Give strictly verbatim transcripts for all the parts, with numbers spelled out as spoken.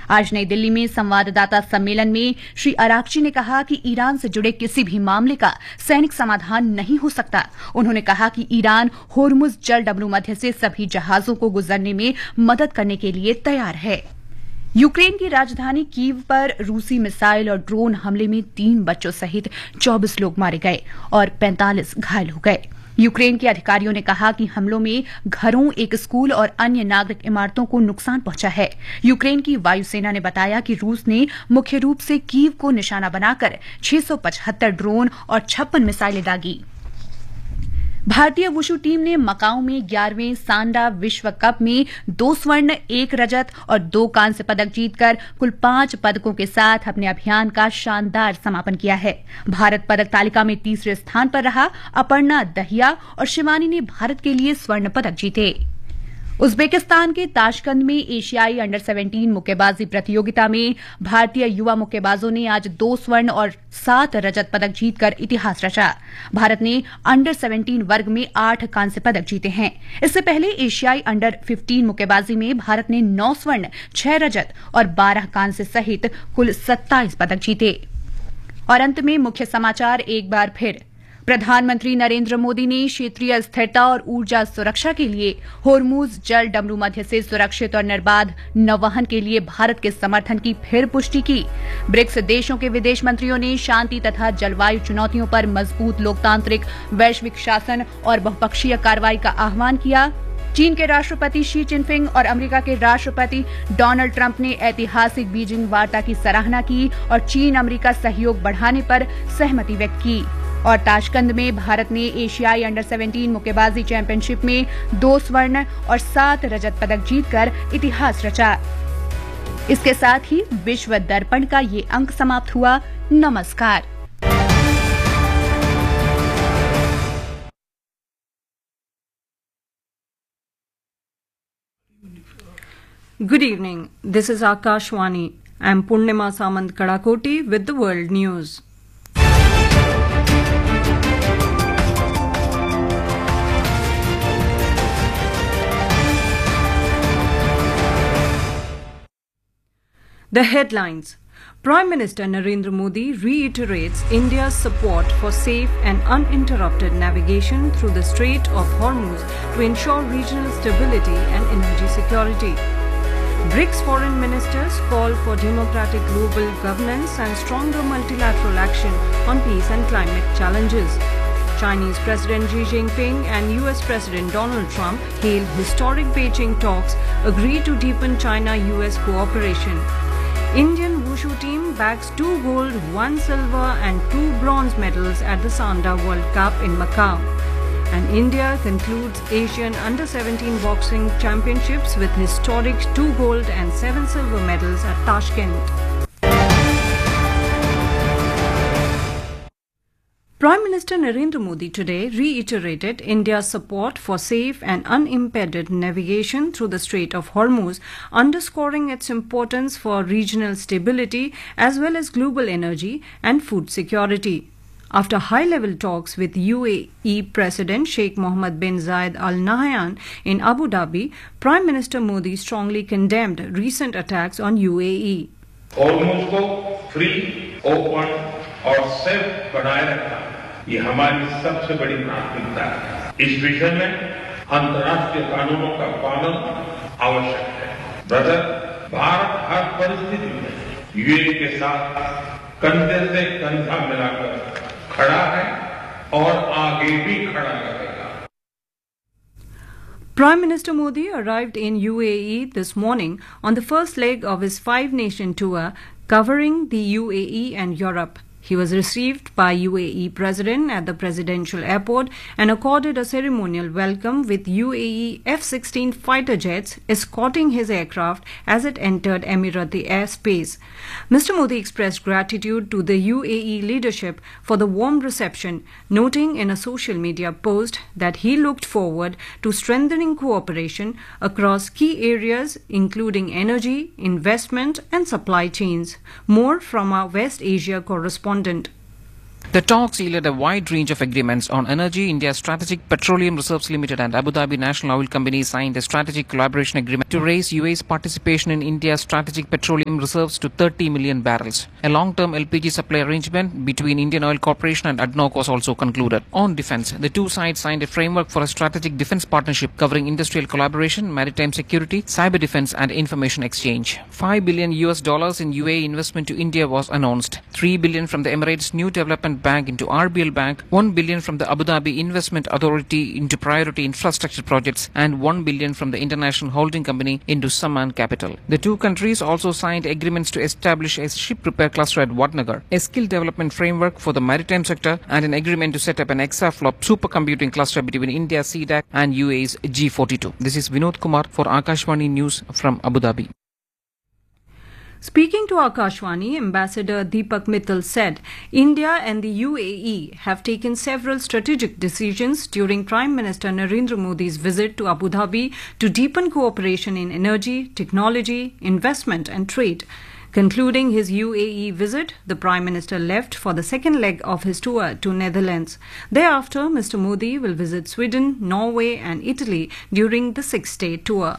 आज नई दिल्ली में संवाददाता सम्मेलन में श्री अरागची ने कहा कि ईरान से जुड़े किसी भी मामले का सैनिक समाधान नहीं हो सकता। उन्होंने कहा कि ईरान होर्मुज जल डमरू मध्य से सभी जहाजों को गुजरने में मदद करने के लिए तैयार है। यूक्रेन की राजधानी कीव पर रूसी मिसाइल और ड्रोन हमले में तीन बच्चों सहित चौबीस लोग मारे गए और पैंतालीस घायल हो गए। यूक्रेन के अधिकारियों ने कहा कि हमलों में घरों, एक स्कूल और अन्य नागरिक इमारतों को नुकसान पहुंचा है। यूक्रेन की वायुसेना ने बताया कि रूस ने मुख्य रूप से कीव को निशाना बनाकर छह सौ पचहत्तर ड्रोन और छप्पन मिसाइलें दागी। भारतीय वुशु टीम ने मकाऊ में ग्यारहवें सांडा विश्व कप में दो स्वर्ण, एक रजत और दो कांस्य पदक जीतकर कुल पांच पदकों के साथ अपने अभियान का शानदार समापन किया है। भारत पदक तालिका में तीसरे स्थान पर रहा। अपर्णा दहिया और शिवानी ने भारत के लिए स्वर्ण पदक जीते। उज्बेकिस्तान के ताशकंद में एशियाई अंडर सत्रह मुक्केबाजी प्रतियोगिता में भारतीय युवा मुक्केबाजों ने आज दो स्वर्ण और सात रजत पदक जीतकर इतिहास रचा। भारत ने अंडर सत्रह वर्ग में आठ कांस्य पदक जीते हैं। इससे पहले एशियाई अंडर पंद्रह मुक्केबाजी में भारत ने नौ स्वर्ण, छह रजत और बारह कांस्य सहित कुल सत्ताईस पदक जीते। और अंत में मुख्य समाचार एक बार फिर। प्रधानमंत्री नरेंद्र मोदी ने क्षेत्रीय स्थिरता और ऊर्जा सुरक्षा के लिए होर्मुज जल डमरू मध्य से सुरक्षित और निर्बाध नौवहन के लिए भारत के समर्थन की फिर पुष्टि की। ब्रिक्स देशों के विदेश मंत्रियों ने शांति तथा जलवायु चुनौतियों पर मजबूत लोकतांत्रिक वैश्विक शासन और बहुपक्षीय कार्रवाई का आह्वान किया। चीन के राष्ट्रपति शी जिनपिंग और अमेरिका के राष्ट्रपति डोनाल्ड ट्रंप ने ऐतिहासिक बीजिंग वार्ता की सराहना की और चीन अमेरिका सहयोग बढ़ाने पर सहमति व्यक्त की। और ताशकंद में भारत ने एशियाई अंडर सत्रह मुक्केबाजी चैंपियनशिप में दो स्वर्ण और सात रजत पदक जीतकर इतिहास रचा। इसके साथ ही विश्व दर्पण का ये अंक समाप्त हुआ। नमस्कार। Good evening. This is Akashwani. I am Purnima Samant Kadakoti with the world news. The headlines. Prime Minister Narendra Modi reiterates India's support for safe and uninterrupted navigation through the Strait of Hormuz to ensure regional stability and energy security. BRICS foreign ministers call for democratic global governance and stronger multilateral action on peace and climate challenges. Chinese President Xi Jinping and U S President Donald Trump hail historic Beijing talks, agree to deepen China-U S cooperation. Indian Wushu team bags two gold, one silver and two bronze medals at the Sanda World Cup in Macau. And India concludes Asian Under seventeen Boxing Championships with historic two gold and seven silver medals at Tashkent. Prime Minister Narendra Modi today reiterated India's support for safe and unimpeded navigation through the Strait of Hormuz, underscoring its importance for regional stability as well as global energy and food security. After high-level talks with U A E President Sheikh Mohammed bin Zayed Al Nahyan in Abu Dhabi, Prime Minister Modi strongly condemned recent attacks on U A E. Hormuz को free, open और safe बनाए रखना ये हमारी सबसे बड़ी प्राथमिकता है। इस विषय में अंतर्राष्ट्रीय कानूनों का पालन आवश्यक है। ब्रदर, भारत हर परिस्थिति में यूएई के साथ कंधे से कंधा मिलाकर खड़ा है और आगे भी खड़ा रहेगा। Prime Minister Modi arrived in U A E this morning on the first leg of his five-nation tour covering the U A E and Europe. He was received by U A E President at the Presidential Airport and accorded a ceremonial welcome with U A E F sixteen fighter jets escorting his aircraft as it entered Emirati airspace. Mister Modi expressed gratitude to the U A E leadership for the warm reception, noting in a social media post that he looked forward to strengthening cooperation across key areas including energy, investment and supply chains. More from our West Asia correspondent. The talks yielded a wide range of agreements on energy. India's Strategic Petroleum Reserves Limited and Abu Dhabi National Oil Company signed a strategic collaboration agreement to raise U A's participation in India's strategic petroleum reserves to thirty million barrels. A long-term L P G supply arrangement between Indian Oil Corporation and A D N O C was also concluded. On defense, the two sides signed a framework for a strategic defense partnership covering industrial collaboration, maritime security, cyber defense and information exchange. five billion U S dollars in U A E investment to India was announced. three billion from the Emirates New Development Bank into R B L Bank, one billion from the Abu Dhabi Investment Authority into priority infrastructure projects, and one billion from the International Holding Company into Samman Capital. The two countries also signed agreements to establish a ship repair cluster at Vadnagar, a skill development framework for the maritime sector, and an agreement to set up an exaflop supercomputing cluster between India's C DAC and U A E's G forty-two. This is Vinod Kumar for Akashvani News from Abu Dhabi. Speaking to Akashvani, Ambassador Deepak Mittal said India and the U A E have taken several strategic decisions during Prime Minister Narendra Modi's visit to Abu Dhabi to deepen cooperation in energy, technology, investment and trade. Concluding his U A E visit, the Prime Minister left for the second leg of his tour to Netherlands. Thereafter, Mister Modi will visit Sweden, Norway and Italy during the six-day tour.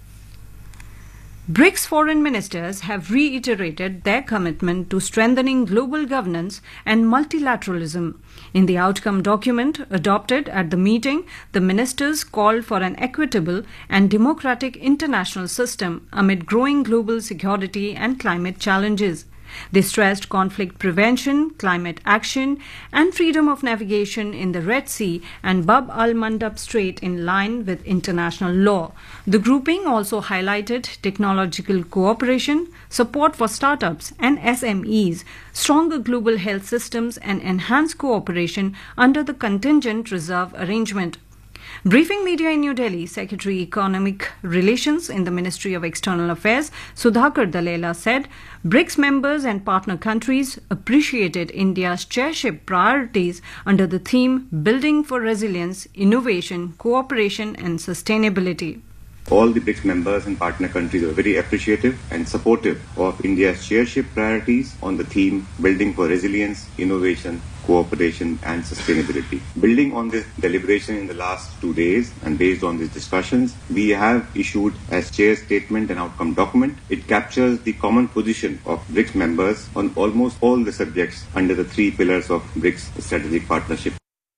BRICS foreign ministers have reiterated their commitment to strengthening global governance and multilateralism. In the outcome document adopted at the meeting, the ministers called for an equitable and democratic international system amid growing global security and climate challenges. They stressed conflict prevention, climate action, and freedom of navigation in the Red Sea and Bab al-Mandab Strait in line with international law. The grouping also highlighted technological cooperation, support for startups and S M Es, stronger global health systems, and enhanced cooperation under the contingent reserve arrangement. Briefing media in New Delhi, Secretary Economic Relations in the Ministry of External Affairs, Sudhakar Dalela, said BRICS members and partner countries appreciated India's chairship priorities under the theme Building for Resilience, Innovation, Cooperation and Sustainability. All the BRICS members and partner countries are very appreciative and supportive of India's chairship priorities on the theme Building for Resilience, Innovation, Cooperation and Sustainability. Building on this deliberation in the last two days and based on these discussions, we have issued as chair statement and outcome document. It captures the common position of BRICS members on almost all the subjects under the three pillars of BRICS strategic partnership.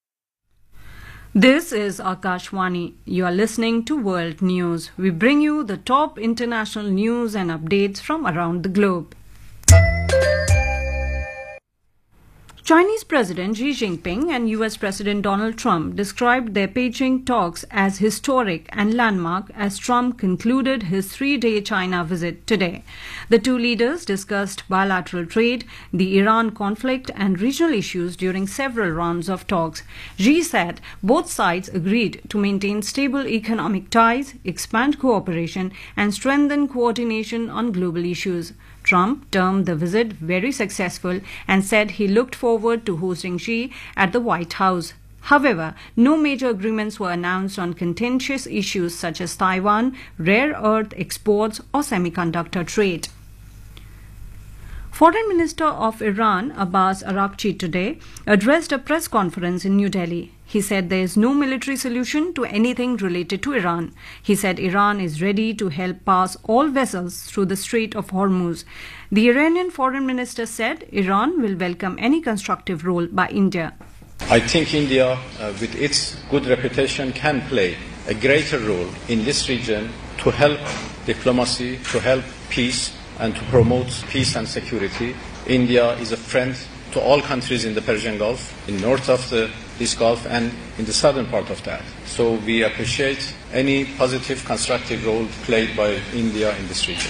This is Akashvani. You are listening to World News. We bring you the top international news and updates from around the globe. Chinese President Xi Jinping and U S President Donald Trump described their Beijing talks as historic and landmark as Trump concluded his three-day China visit today. The two leaders discussed bilateral trade, the Iran conflict and regional issues during several rounds of talks. Xi said both sides agreed to maintain stable economic ties, expand cooperation and strengthen coordination on global issues. Trump termed the visit very successful and said he looked forward to hosting Xi at the White House. However, no major agreements were announced on contentious issues such as Taiwan, rare earth exports, or semiconductor trade. Foreign Minister of Iran, Abbas Araghchi, today addressed a press conference in New Delhi. He said there is no military solution to anything related to Iran. He said Iran is ready to help pass all vessels through the Strait of Hormuz. The Iranian Foreign Minister said Iran will welcome any constructive role by India. I think India, uh, with its good reputation, can play a greater role in this region to help diplomacy, to help peace, and to promote peace and security. India is a friend to all countries in the Persian Gulf, in north of the, this Gulf and in the southern part of that. So we appreciate any positive, constructive role played by India in this region.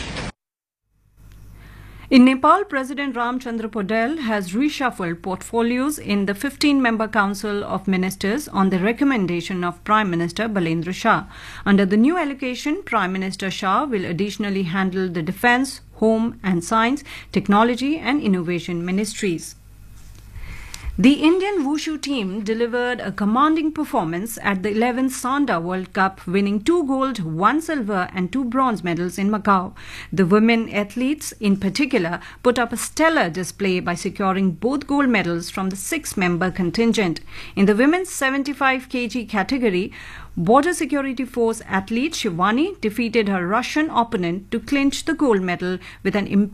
In Nepal, President Ramchandra Podel has reshuffled portfolios in the fifteen-member Council of Ministers on the recommendation of Prime Minister Balendra Shah. Under the new allocation, Prime Minister Shah will additionally handle the Defence, Home and Science, Technology and Innovation ministries. The Indian Wushu team delivered a commanding performance at the eleventh Sanda World Cup, winning two gold, one silver and two bronze medals in Macau. The women athletes in particular put up a stellar display by securing both gold medals from the six-member contingent. In the women's seventy-five kilogram category, Border Security Force athlete Shivani defeated her Russian opponent to clinch the gold medal with an